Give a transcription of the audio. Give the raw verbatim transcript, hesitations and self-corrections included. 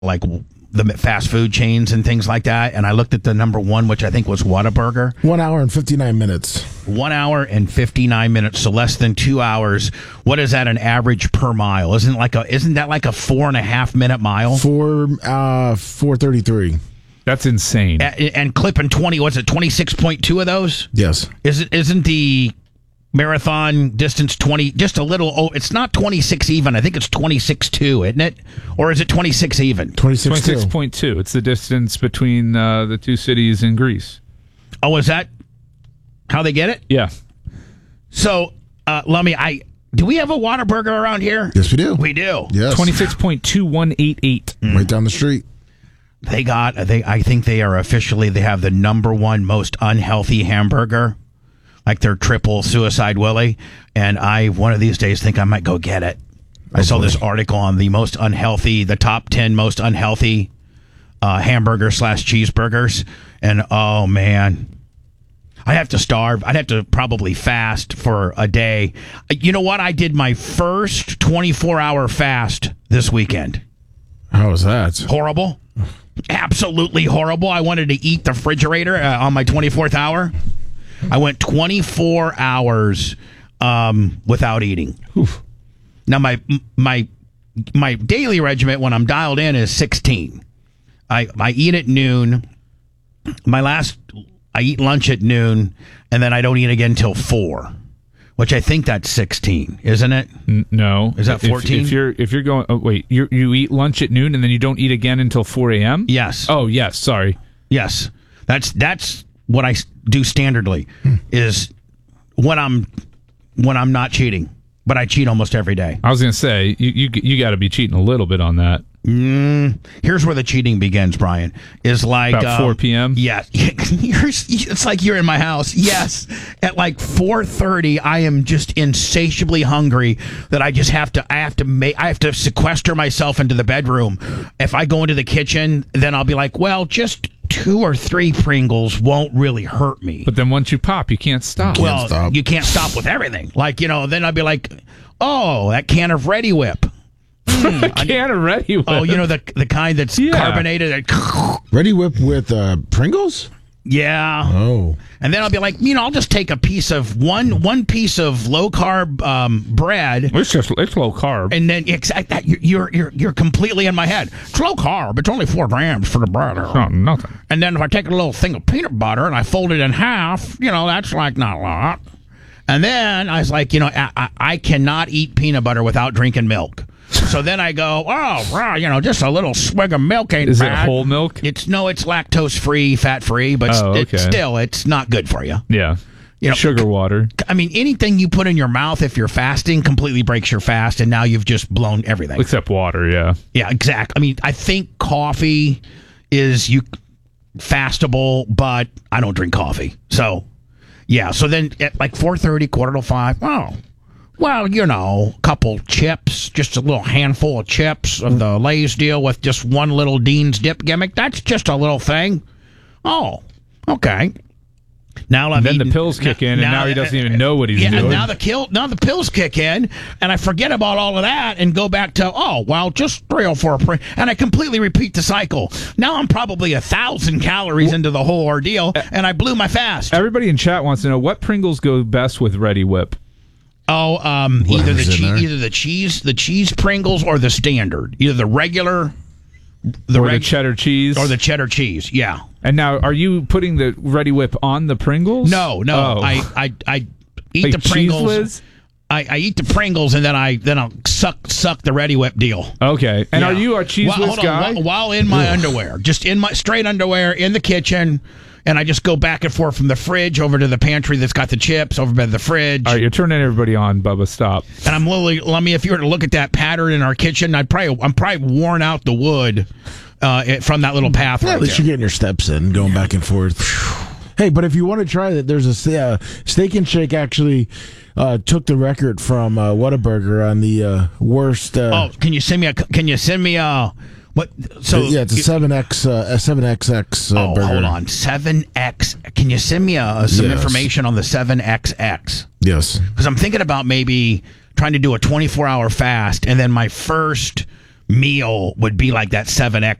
like the fast food chains and things like that, and I looked at the number one, which I think was Whataburger. One hour and fifty-nine minutes. One hour and fifty-nine minutes, so less than two hours. What is that an average per mile? Isn't like a isn't that like a four and a half minute mile? Four uh four thirty three. That's insane. A- and clipping twenty, what's it, twenty six point two of those? Yes. Is it isn't the marathon distance twenty, just a little, oh, it's not twenty-six even. I think it's twenty-six two, isn't it? Or is it twenty-six even? twenty-six point two. It's the distance between uh, the two cities in Greece. Oh, is that how they get it? Yeah. So, uh, Lummy, I do we have a Whataburger around here? Yes, we do. We do. Yes. twenty-six point two one eight eight. Mm. Right down the street. They got, they. I think they are officially, they have the number one most unhealthy hamburger. Like their triple Suicide Willie, and I one of these days think I might go get it. I oh, saw boy. this article on the most unhealthy, the top ten most unhealthy uh, hamburger slash cheeseburgers, and oh man, I have to starve. I'd have to probably fast for a day. You know what? I did my first twenty-four hour fast this weekend. How was that? Horrible, absolutely horrible. I wanted to eat the refrigerator uh, on my twenty-fourth hour. I went twenty-four hours um, without eating. Oof. Now my my my daily regimen when I'm dialed in is sixteen. I I eat at noon. My last I eat lunch at noon, and then I don't eat again till four, which I think that's sixteen, isn't it? N- no, is that fourteen? If, if you're if you're going, oh, wait, you you eat lunch at noon and then you don't eat again until four a.m. Yes. Oh yes, sorry. Yes, that's that's. What I do standardly is when I'm when I'm not cheating, but I cheat almost every day. I was going to say you you, you got to be cheating a little bit on that. Mm, here's where the cheating begins, Brian. Is like about four p.m. Yeah, it's like you're in my house. Yes, at like four thirty, I am just insatiably hungry that I just have to. I have to make. I have to sequester myself into the bedroom. If I go into the kitchen, then I'll be like, well, just two or three Pringles won't really hurt me. But then once you pop, you can't stop. Well, can't stop. You can't stop with everything. Like, you know, then I'd be like, oh, that can of Ready Whip. Mm, a can of Ready Whip. Oh, you know, the the kind that's yeah. carbonated. Ready Whip with uh, Pringles? Yeah. Oh. And then I'll be like, you know, I'll just take a piece of one one piece of low carb um, bread. It's just it's low carb. And then exact that you're you're you're completely in my head. It's low carb. It's only four grams for the bread. Oh, nothing. And then if I take a little thing of peanut butter and I fold it in half, you know, that's like not a lot. And then I was like, you know, I, I, I cannot eat peanut butter without drinking milk. So then I go, oh, wow, you know, just a little swig of milk ain't Is bad. it whole milk? It's no, it's lactose free, fat free, but oh, okay. it's still, it's not good for you. Yeah, you know, sugar water. I mean, anything you put in your mouth if you're fasting completely breaks your fast, and now you've just blown everything. Except water, yeah. Yeah, exactly. I mean, I think coffee is you fastable, but I don't drink coffee, so yeah. So then at like four thirty, quarter to five, oh. Well, you know, a couple chips, just a little handful of chips of the Lay's deal with just one little Dean's dip gimmick. That's just a little thing. Oh, okay. Now and then eaten, the pills kick in, and now, now he doesn't even know what he's yeah, doing. And now the kill, now the pills kick in, and I forget about all of that and go back to oh well, just three or four, and I completely repeat the cycle. Now I'm probably a thousand calories into the whole ordeal, and I blew my fast. Everybody in chat wants to know what Pringles go best with Ready Whip. Oh, um, either the Whatever's in cheese, there. either the cheese, the cheese Pringles, or the standard, either the regular, the or reg- the cheddar cheese, or the cheddar cheese. Yeah. And now, are you putting the Ready Whip on the Pringles? No, no. Oh. I, I, I eat Like the Pringles. Cheese Whiz? I, I eat the Pringles and then I then I'll suck suck the Ready Whip deal. Okay. And Yeah. are you a Cheese While- Whiz hold on, guy? while, while in my underwear, just in my straight underwear in the kitchen. And I just go back and forth from the fridge over to the pantry that's got the chips over by the fridge. All right, you're turning everybody on, Bubba. Stop. And I'm literally, let me, if you were to look at that pattern in our kitchen, I'd probably, I'm probably worn out the wood uh, it, from that little path. Yeah, right at least there. you're getting your steps in, going back and forth. Hey, but if you want to try that, there's a uh, Steak and Shake actually uh, took the record from uh, Whataburger on the uh, worst. Uh, oh, can you send me a? Can you send me a? What? So yeah, it's a seven X, uh, a seven X X uh, oh, burger. hold on, seven X. Can you send me a, some Yes. information on the seven X X? Yes. Because I'm thinking about maybe trying to do a twenty-four hour fast, and then my first meal would be like that seven X